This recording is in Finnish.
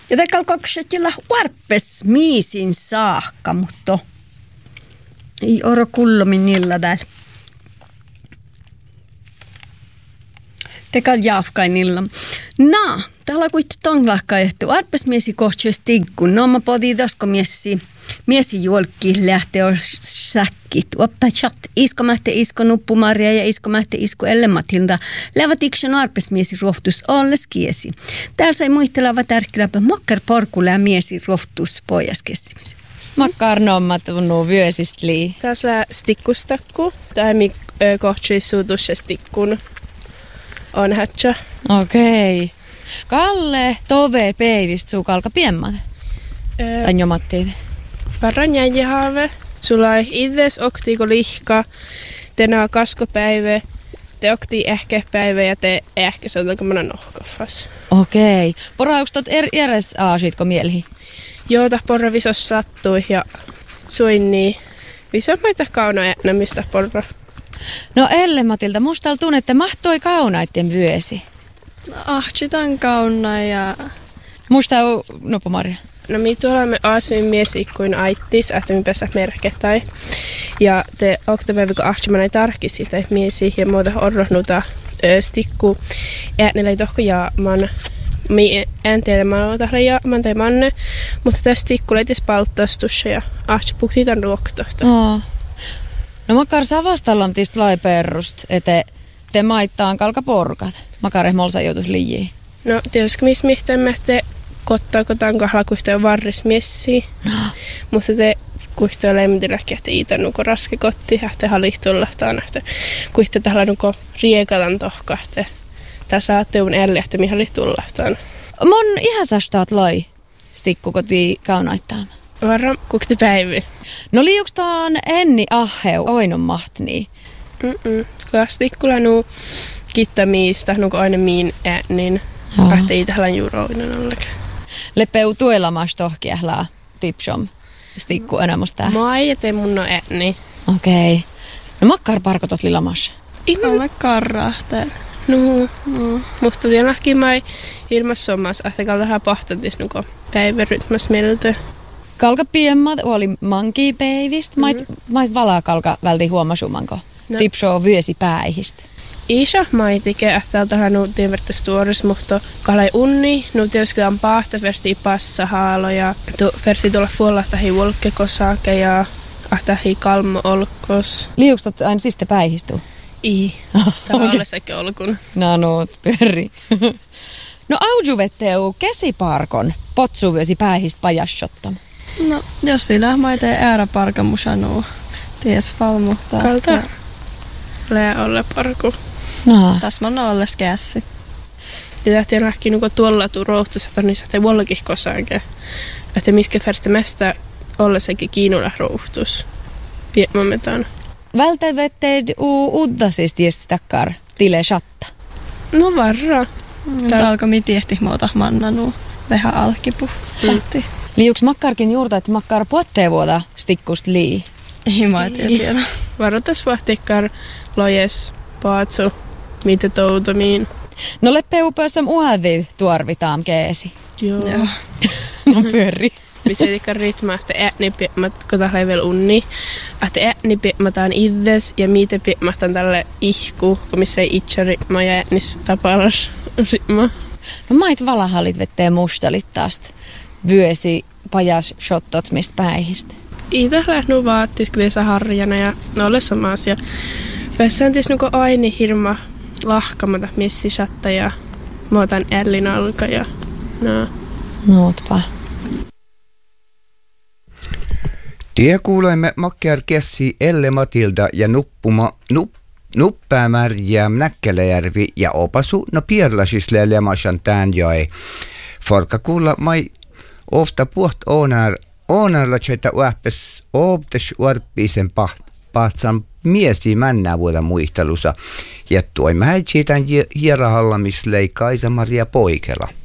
Ja tekal koksatilla varpes miisin saakka, mutta ei oro kullomin niillä täällä. Tekal jaafkainilla. No, täällä kuitenkin tonglahkaa, että varpes miesi kohtaa stiggu. No, mä poti tosko miesi julkki lähtee säkkit. Oppa chat. Isko mähte isko nuppumaria ja isko mähte isko ellematilta. Lävät iksen varpes miesi rohtus olles kiesi. Täällä sai muistelava tärkeläpä makkar porkulää miesi rohtus pojaskessimisen. Makkar nommat tunnu vyösistä lii. Tässä stikkustakku. Tai mi kohtsuisuutus ja stikkun on hätsä. Okei. Kalle, tove peivistä suu kalka piemmat. Tai jomattiit. Varran jäijähaave. Sulla ei itses oktiiko lihka. Tenaa kaskopäivä. Te oktii ehkä päivä ja te ehkä se on tämmönen nohkofas. Okei. Porauks tot eres aasitko mielihi? Joo, tää porra visos sattui ja suin niin. Visos maita kauna äänämistä porra. No Matilda, musta tunne, että mahtoi kaunaitten vyösi. Ahtsitan kauna ja... Musta on noppumarja. No mi tulemme aasmin miesi kuin aittis, että mi pesä merketai. Ja te oktopäiväkö ahtsimanai tarkisi tai miesi ja muuta orrohnuta stikku. Äänellä ei tohko jaaman. Mi en tiedä, mä oon tahra jaaman tai manne. Mutta tästä stikku leitis palttastussa ja ahtsipukti tämän ruoktosta. No makar savastallam tistä lai perrust, että te maittaan kalka porkat. Makar molsa joutus liijiin. No tietysti missä mihtämme te kottaako tämän kahdella kuhtoja varris miessiä. Mutta te kuhtoja leimentilläkin, että iitannuko raske kotti, että halihtullahtaan, että kuhtoja tällä nuko riekatan tohka, että tässä saatte un älli, että mihin halihtullahtaan. Mon ihan sastaat lai stikku koti kaunaittaan. Varran kukti päivi. No liukstaan enni aheu oinon mahtni. Kastikkula nuu kittämiistä, nuko aina miin äänin. Ahte ei tähän juuri oinon ollenkaan. Lepeu tuelamas tohkiählää tipsom stikku enamusta. Mä ei tee mun no ääni. Okei. No makkar parkotot lilamas. Alle karrahte. No. Musta tiedänkin mä ilmas sommas, että kaltahan pahtantis nuko päivärytmäs mieltä. Kalka piemmat oli mankipeivistä. Mait valaa kalka välti huomasumanko. No. Tipsoo vyösi päihistä. Isä maitike, että tähän nu tiivertäs tuoris, mutta kalai unni. Nu tietysti on pahta verti passa haalo ja verti tuolla fuolahtahi volkkekosake ja ahtahi kalmo olkos. Liukstot aina siste päihistu? Ii. Tämä on sekin olkun. No, pyöri. No aujuvetteu kesiparkon potsuvyösi päihistä pajassottam. No, jos sillä maita ei ääräparka musanuu. Ties valmuhtaa. Kalta. Lää olla parku. No. Tässä on olles kässi. Ja tähti lähki nuko tuolla tuu rohtussa, että niissä te volkih kosaanke. Että miskä färstä mästä ollesekin kiinulla rohtus. Piemmametaan. Välttävetteed uddasist jestakkar tile shatta. No varra. Täällä alkoi mitiehti muuta mannanuu. Vähän alkipu. Satti. Liuks makkarkin juurta, että makkar puottee vuoda stikkust lii? Ei mä ei tiedä. Varoitas vahtikkar lojes paatsu, mitä toutamiin. No leppeupössam uhdit tuorvitaam keesi. Joo. No pyöri. Missä tikkar ritma, että ääni piemmat, kun tällä ei vielä unni. Että ääni piemmataan itses ja mitä piemmataan tälle ihku, kun missä ei itse ritma ja ääni tapalas ritma. No mait valahallit vettee mustalit taas vyösi pajas shottot mistä päihistä. Itä lähnu vaattis, kun tässä harjana ja nolle samas. Ja vessantis nuko aini hirma lahkamata missisatta ja muutan ällin alka ja no. Nootpa. Tie kuulemme makkear kessi Matilda ja Nuppäämärjä Näkkäläjärvi ja opasu no pierlasisle lemasan tän joi. Forka kuulla mai ofta puht onarla tjöitä uäppes optes uarppisen pahtsan miesi männää vuoda muistelussa. Ja tuoimme häitsitään hierahallamisleikkaisa Maria Poikela.